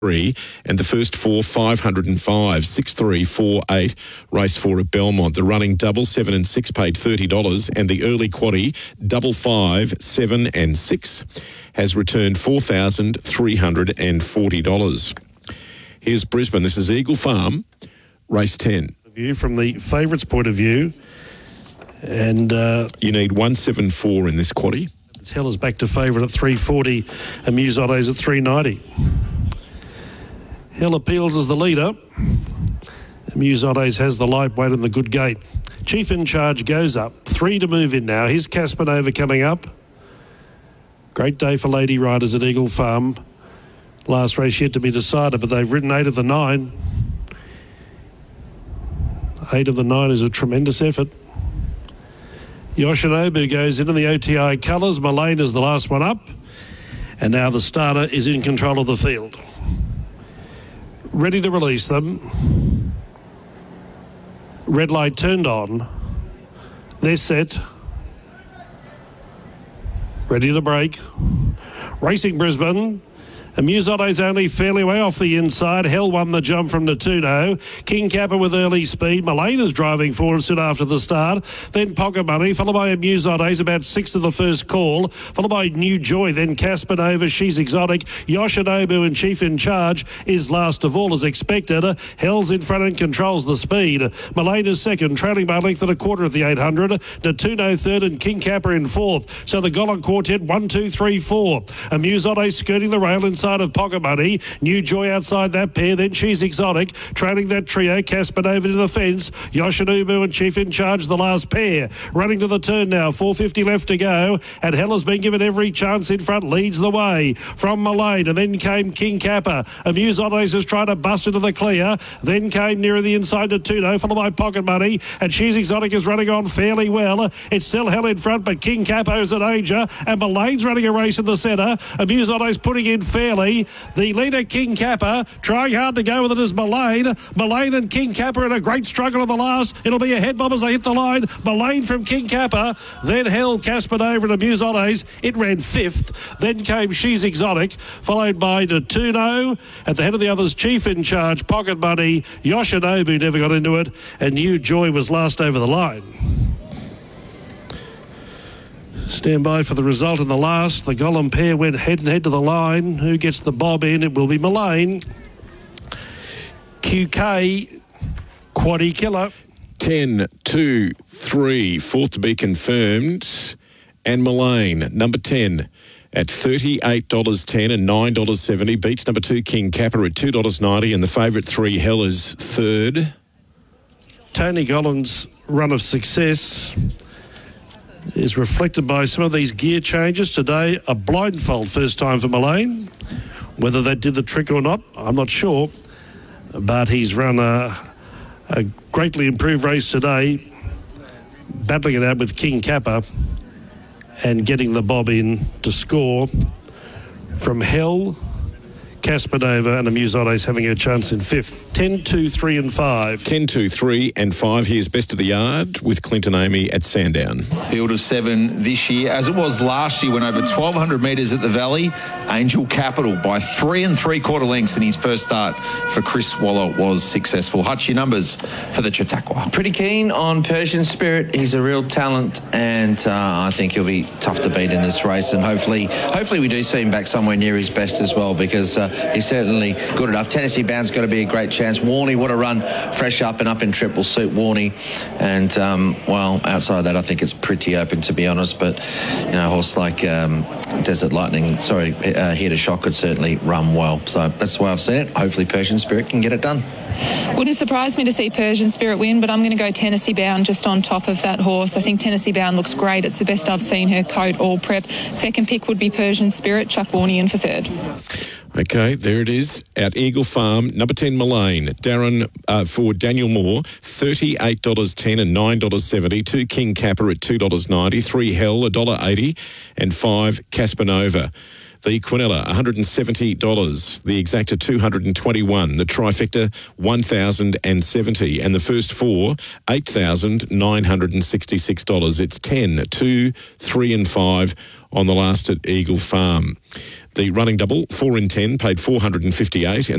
and the first 4, 505, 6, 3, 4, 8, race 4 at Belmont. The running double, 7 and 6 paid $30, and the early quaddie, double 5, 7 and 6 has returned $4,340. Here's Brisbane. This is Eagle Farm, race 10. From the favourites' point of view, and you need 174 in this quaddie. Hell is back to favourite at 340, Amuse Autos at 390. Hell appeals as the leader. Amuse Autos has the lightweight and the good gate. Chief in Charge goes up. 3 to move in now. Here's Caspanova coming up. Great day for lady riders at Eagle Farm. Last race yet to be decided, but they've ridden 8 of the 9. 8 of the 9 is a tremendous effort. Yoshinobu goes into the OTI colours. Mullane is the last one up. And now the starter is in control of the field. Ready to release them. Red light turned on. They're set. Ready to break. Racing Brisbane. Amuse Autos only fairly way off the inside. Hell won the jump from Natuno. King Kappa with early speed. Mullane is driving forward soon after the start. Then Pocket Money, followed by Amuse Autos, about 6 to the first call. Followed by New Joy, then Caspanova, She's Exotic. Yoshinobu and Chief in Charge is last of all as expected. Hell's in front and controls the speed. Mullane is second, trailing by a length and a quarter of the 800. Natuno third and King Kappa in fourth. So the Gollan Quartet 1, 2, 3, 4. Amuse Autos skirting the rail inside of Pocket Money. New Joy outside that pair. Then She's Exotic. Trailing that trio. Caspanova to the fence. Yoshinobu and Chief in Charge the last pair. Running to the turn now. 450 left to go. And Hell has been given every chance in front. Leads the way from Mullane. And then came King Kappa. Amuse Autos is trying to bust into the clear. Then came nearer the inside to Tuno, followed by Pocket Money. And She's Exotic is running on fairly well. It's still Hell in front, but King Kappa is a danger. And Mullane's running a race in the centre. Amuse Autos putting in fairly. The leader, King Kappa, trying hard to go with it is Mullane. Mullane and King Kappa in a great struggle in the last. It'll be a head bob as they hit the line. Mullane from King Kappa. Then Hell, Caspanova and Amuse Autos. It ran 5th. Then came She's Exotic, followed by Natuno. At the head of the others, Chief in Charge, Pocket Money. Yoshinobu never got into it. And New Joy was last over the line. Stand by for the result in the last. The Gollan pair went head and head to the line. Who gets the bob in? It will be Mullane. QK, Quaddie Killer. 10, 2, 3, fourth to be confirmed. And Mullane, number 10, at $38.10 and $9.70. Beats number 2, King Kappa, at $2.90. And the favourite 3, Hell, is third. Tony Gollan's run of success is reflected by some of these gear changes today. A blindfold first time for Mullane. Whether that did the trick or not, I'm not sure. But he's run a greatly improved race today, battling it out with King Kappa and getting the bob in to score from Hell, Caspanova and Amuse Autos having a chance in 5th. 10, 2, 3 and 5. 10, 2, 3 and 5. Here's Best of the Yard with Clinton Amy at Sandown. Field of 7 this year, as it was last year when over 1,200 metres at the Valley. Angel Capital by 3 3/4 lengths in his first start for Chris Waller was successful. Hutch, your numbers for the Chautauqua. Pretty keen on Persian Spirit. He's a real talent, and I think he'll be tough to beat in this race. And hopefully we do see him back somewhere near his best as well, because he's certainly good enough. Tennessee Bound's got to be a great chance. Warney, what a run. Fresh up and up in trip will suit Warney. And, outside of that, I think it's pretty open, to be honest. But, a horse like Desert Lightning, Here to Shock could certainly run well. So that's the way I've seen it. Hopefully Persian Spirit can get it done. Wouldn't surprise me to see Persian Spirit win, but I'm going to go Tennessee Bound just on top of that horse. I think Tennessee Bound looks great. It's the best I've seen her coat all prep. Second pick would be Persian Spirit. Chuck Warney in for third. Okay, there it is at Eagle Farm. Number 10, Mullane. Darren for Daniel Moore, $38.10 and $9.70. 2 King Kappa at $2.90. 3 Hell, $1.80. And 5 Caspanova. The Quinella, $170. The Exacta, $221. The Trifecta, $1,070. And the first 4, $8,966. It's 10, 2, 3 and 5 on the last at Eagle Farm. The running double, 4 and 10, paid $458. And